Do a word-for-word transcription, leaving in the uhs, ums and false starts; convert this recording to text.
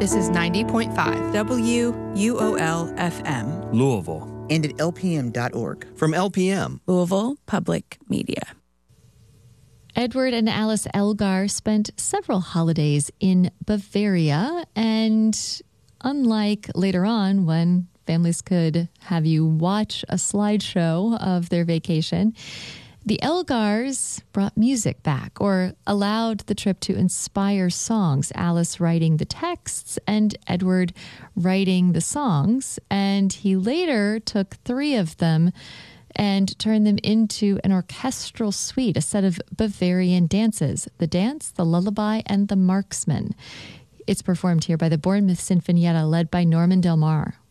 This is ninety point five W U O L F M. Louisville. And at L P M dot org. From L P M. Louisville Public Media. Edward and Alice Elgar spent several holidays in Bavaria, and unlike later on when families could have you watch a slideshow of their vacation, the Elgars brought music back, or allowed the trip to inspire songs, Alice writing the texts and Edward writing the songs. And he later took three of them and turned them into an orchestral suite, a set of Bavarian dances, the dance, the lullaby, and the marksman. It's performed here by the Bournemouth Sinfonietta, led by Norman Del Mar.